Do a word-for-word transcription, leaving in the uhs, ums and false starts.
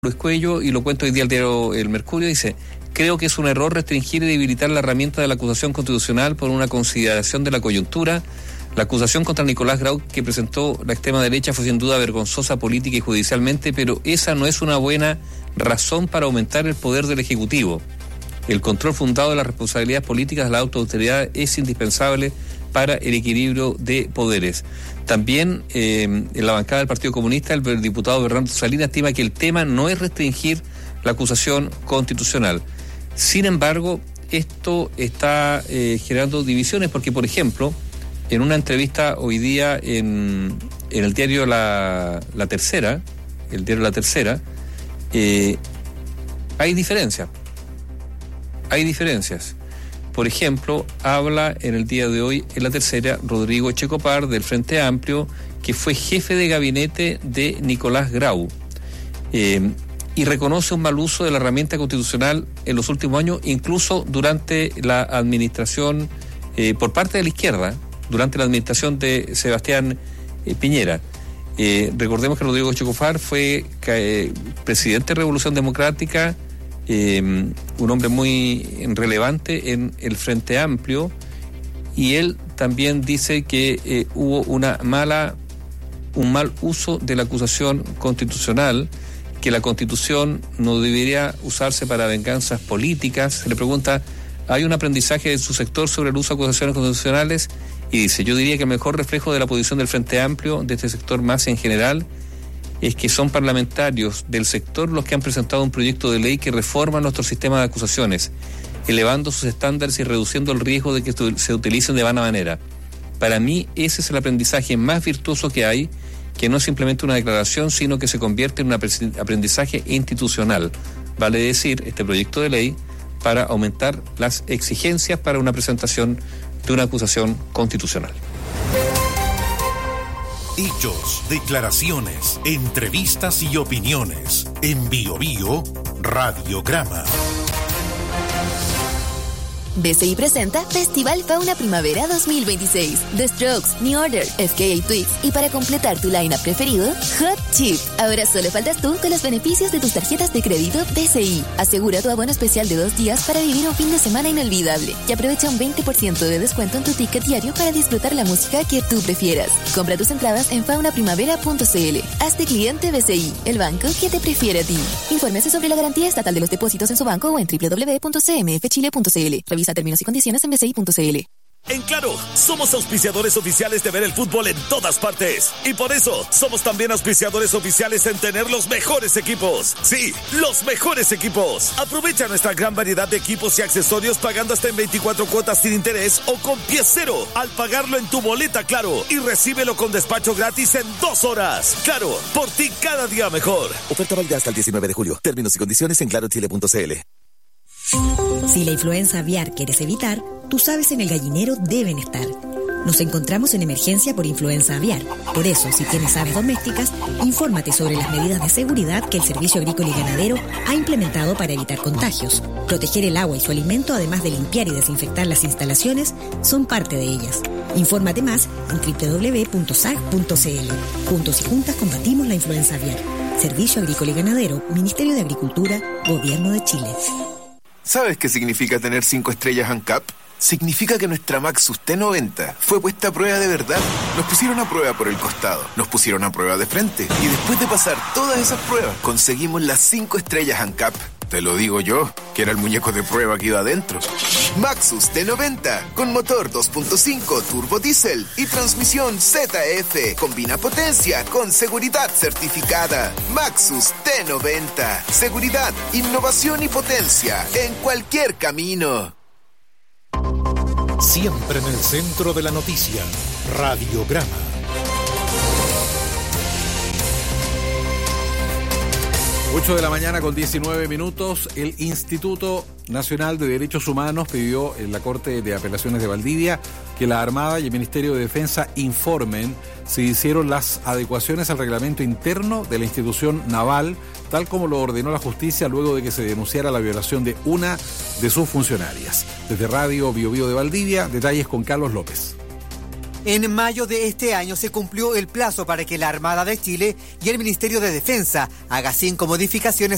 Luis Cuello, y lo cuento hoy día al diario El Mercurio, dice: creo que es un error restringir y debilitar la herramienta de la acusación constitucional por una consideración de la coyuntura. La acusación contra Nicolás Grau que presentó la extrema derecha fue sin duda vergonzosa política y judicialmente, pero esa no es una buena razón para aumentar el poder del Ejecutivo. El control fundado de las responsabilidades políticas de la autoridad es indispensable para el equilibrio de poderes. También eh, en la bancada del Partido Comunista, el diputado Bernardo Salinas estima que el tema no es restringir la acusación constitucional. Sin embargo, esto está eh, generando divisiones porque, por ejemplo, en una entrevista hoy día en, en el diario La, La Tercera, el diario La Tercera, eh, hay diferencias. Hay diferencias. Por ejemplo, habla en el día de hoy en La Tercera Rodrigo Echecopar del Frente Amplio, que fue jefe de gabinete de Nicolás Grau, eh, y reconoce un mal uso de la herramienta constitucional en los últimos años, incluso durante la administración, eh, por parte de la izquierda, durante la administración de Sebastián eh, Piñera. Eh, recordemos que Rodrigo Echecopar fue eh, presidente de Revolución Democrática, Eh, un hombre muy relevante en el Frente Amplio, y él también dice que eh, hubo una mala, un mal uso de la acusación constitucional, que la Constitución no debería usarse para venganzas políticas. Se le pregunta: ¿hay un aprendizaje de su sector sobre el uso de acusaciones constitucionales? Y dice: yo diría que el mejor reflejo de la posición del Frente Amplio, de este sector más en general, es que son parlamentarios del sector los que han presentado un proyecto de ley que reforma nuestro sistema de acusaciones, elevando sus estándares y reduciendo el riesgo de que se utilicen de vana manera. Para mí, ese es el aprendizaje más virtuoso que hay, que no es simplemente una declaración, sino que se convierte en un aprendizaje institucional. Vale decir, este proyecto de ley para aumentar las exigencias para una presentación de una acusación constitucional. Hechos, declaraciones, entrevistas y opiniones. En Bio Bio, Radiograma. B C I presenta Festival Fauna Primavera dos mil veintiséis. The Strokes, New Order, F K A Twigs y para completar tu line-up preferido, Hot Chip. Ahora solo faltas tú con los beneficios de tus tarjetas de crédito B C I. Asegura tu abono especial de dos días para vivir un fin de semana inolvidable y aprovecha un veinte por ciento de descuento en tu ticket diario para disfrutar la música que tú prefieras. Compra tus entradas en fauna primavera punto c l. Hazte cliente B C I, el banco que te prefiere a ti. Infórmese sobre la garantía estatal de los depósitos en su banco o en doble u doble u doble u punto c m f chile punto c l. Revisa términos y condiciones en b c i punto c l. En Claro, somos auspiciadores oficiales de ver el fútbol en todas partes. Y por eso, somos también auspiciadores oficiales en tener los mejores equipos. Sí, los mejores equipos. Aprovecha nuestra gran variedad de equipos y accesorios pagando hasta en veinticuatro cuotas sin interés o con pie cero al pagarlo en tu boleta Claro. Y recíbelo con despacho gratis en dos horas. Claro, por ti cada día mejor. Oferta válida hasta el diecinueve de julio. Términos y condiciones en claro chile punto c l. Si la influenza aviar quieres evitar, tus aves en el gallinero deben estar. Nos encontramos en emergencia por influenza aviar. Por eso, si tienes aves domésticas, infórmate sobre las medidas de seguridad que el Servicio Agrícola y Ganadero ha implementado para evitar contagios. Proteger el agua y su alimento, además de limpiar y desinfectar las instalaciones, son parte de ellas. Infórmate más en doble u doble u doble u punto s a g punto c l. Juntos y juntas combatimos la influenza aviar. Servicio Agrícola y Ganadero, Ministerio de Agricultura, Gobierno de Chile. ¿Sabes qué significa tener cinco estrellas ANCAP? Significa que nuestra Maxus T noventa fue puesta a prueba de verdad. Nos pusieron a prueba por el costado, nos pusieron a prueba de frente, y después de pasar todas esas pruebas, conseguimos las cinco estrellas ANCAP. Te lo digo yo, que era el muñeco de prueba que iba adentro. Maxus T noventa, con motor dos punto cinco turbo diésel y transmisión Z F. Combina potencia con seguridad certificada. Maxus T noventa. Seguridad, innovación y potencia en cualquier camino. Siempre en el centro de la noticia, Radiograma. ocho de la mañana con diecinueve minutos. El Instituto Nacional de Derechos Humanos pidió en la Corte de Apelaciones de Valdivia que la Armada y el Ministerio de Defensa informen si hicieron las adecuaciones al reglamento interno de la institución naval, tal como lo ordenó la justicia luego de que se denunciara la violación de una de sus funcionarias. Desde Radio Bio Bio de Valdivia, detalles con Carlos López. En mayo de este año se cumplió el plazo para que la Armada de Chile y el Ministerio de Defensa hagan cinco modificaciones